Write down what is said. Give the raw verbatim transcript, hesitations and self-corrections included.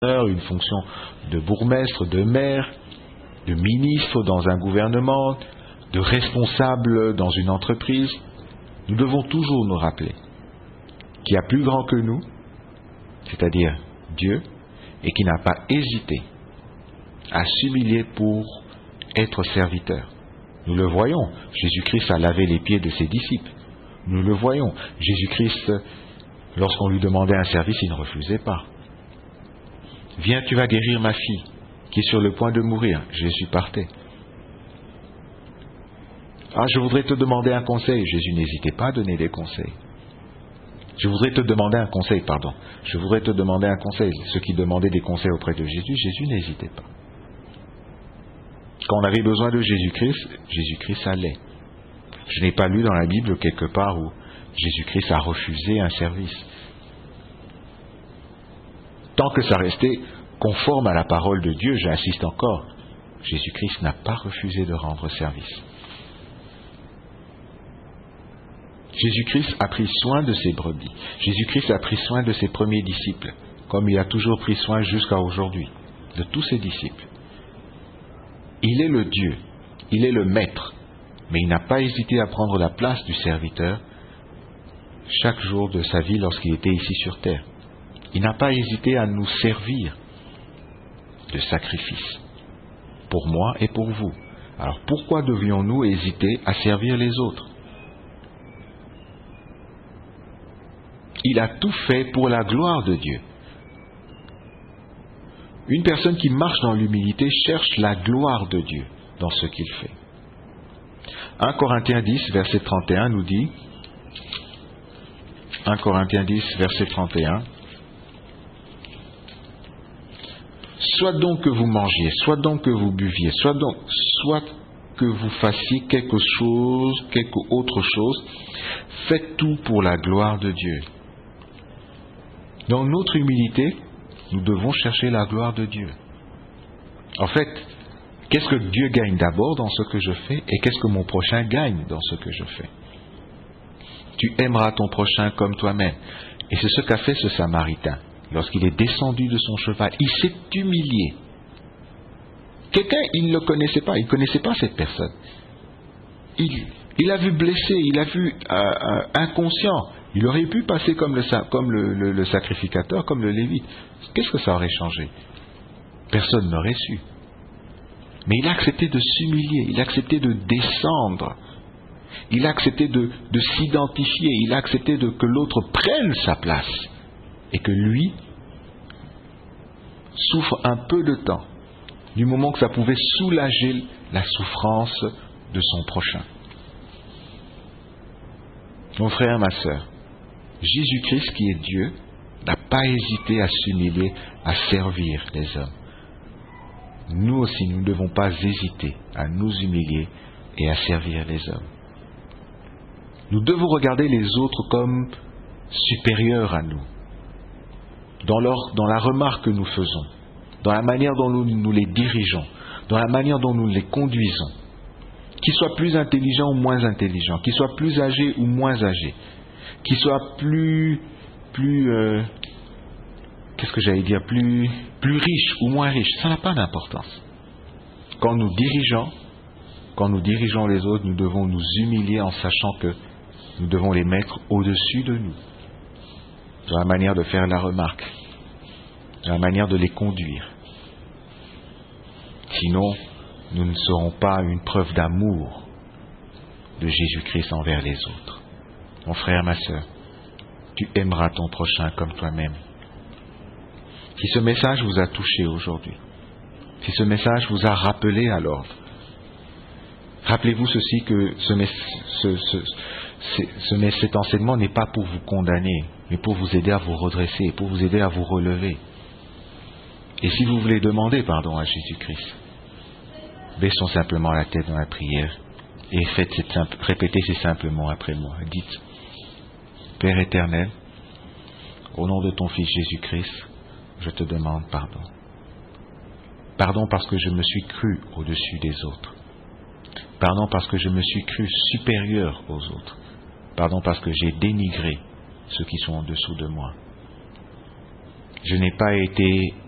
une fonction de bourgmestre, de maire, de ministre dans un gouvernement, de responsable dans une entreprise, nous devons toujours nous rappeler qu'il y a plus grand que nous, c'est-à-dire Dieu, et qui n'a pas hésité à s'humilier pour être serviteur. Nous le voyons, Jésus-Christ a lavé les pieds de ses disciples. Nous le voyons, Jésus-Christ, lorsqu'on lui demandait un service, il ne refusait pas. Viens, tu vas guérir ma fille, qui est sur le point de mourir. Jésus partait. Ah, je voudrais te demander un conseil. Jésus n'hésitait pas à donner des conseils. Je voudrais te demander un conseil, pardon. Je voudrais te demander un conseil. Ceux qui demandaient des conseils auprès de Jésus, Jésus n'hésitait pas. Quand on avait besoin de Jésus-Christ, Jésus-Christ allait. Je n'ai pas lu dans la Bible quelque part où Jésus-Christ a refusé un service. Tant que ça restait conforme à la parole de Dieu, j'insiste encore, Jésus-Christ n'a pas refusé de rendre service. Jésus-Christ a pris soin de ses brebis. Jésus-Christ a pris soin de ses premiers disciples, comme il a toujours pris soin jusqu'à aujourd'hui, de tous ses disciples. Il est le Dieu, il est le Maître, mais il n'a pas hésité à prendre la place du serviteur chaque jour de sa vie lorsqu'il était ici sur terre. Il n'a pas hésité à nous servir de sacrifice, pour moi et pour vous. Alors pourquoi devions-nous hésiter à servir les autres? Il a tout fait pour la gloire de Dieu. Une personne qui marche dans l'humilité cherche la gloire de Dieu dans ce qu'il fait. un Corinthiens dix, verset trente et un nous dit, un Corinthiens dix, verset trente et un, soit donc que vous mangiez, soit donc que vous buviez, soit donc, soit que vous fassiez quelque chose, quelque autre chose, faites tout pour la gloire de Dieu. Dans notre humilité, nous devons chercher la gloire de Dieu. En fait, qu'est-ce que Dieu gagne d'abord dans ce que je fais et qu'est-ce que mon prochain gagne dans ce que je fais? Tu aimeras ton prochain comme toi-même. Et c'est ce qu'a fait ce Samaritain. Lorsqu'il est descendu de son cheval, il s'est humilié. Quelqu'un, il ne le connaissait pas, il ne connaissait pas cette personne. Il, il l'a vu blessé, il l'a vu euh, euh, inconscient. Il aurait pu passer comme, le, comme le, le, le sacrificateur, comme le lévite. Qu'est-ce que ça aurait changé? Personne n'aurait su. Mais il a accepté de s'humilier, il a accepté de descendre, il a accepté de, de s'identifier, il a accepté de, que l'autre prenne sa place et que lui souffre un peu de temps, du moment que ça pouvait soulager la souffrance de son prochain. Mon frère, ma sœur, Jésus-Christ qui est Dieu n'a pas hésité à s'humilier, à servir les hommes. Nous aussi, nous ne devons pas hésiter à nous humilier et à servir les hommes. Nous devons regarder les autres comme supérieurs à nous, dans, leur, dans la remarque que nous faisons, dans la manière dont nous, nous les dirigeons, dans la manière dont nous les conduisons, qu'ils soient plus intelligents ou moins intelligents, qu'ils soient plus âgés ou moins âgés, qu'ils soient plus, plus euh, qu'est-ce que j'allais dire, plus, plus riches ou moins riches, ça n'a pas d'importance. Quand nous dirigeons, quand nous dirigeons les autres, nous devons nous humilier en sachant que nous devons les mettre au-dessus de nous, dans la manière de faire la remarque, dans la manière de les conduire. Sinon, nous ne serons pas une preuve d'amour de Jésus-Christ envers les autres. Mon frère, ma sœur, tu aimeras ton prochain comme toi-même. Si ce message vous a touché aujourd'hui, si ce message vous a rappelé à l'ordre, rappelez-vous ceci, que ce, ce, ce, ce, cet enseignement n'est pas pour vous condamner, mais pour vous aider à vous redresser, pour vous aider à vous relever. Et si vous voulez demander pardon à Jésus-Christ, baissons simplement la tête dans la prière et faites cette simple, répétez ces simples mots après moi. Dites, Père éternel, au nom de ton Fils Jésus-Christ, je te demande pardon. Pardon parce que je me suis cru au-dessus des autres. Pardon parce que je me suis cru supérieur aux autres. Pardon parce que j'ai dénigré ceux qui sont en dessous de moi. Je n'ai pas été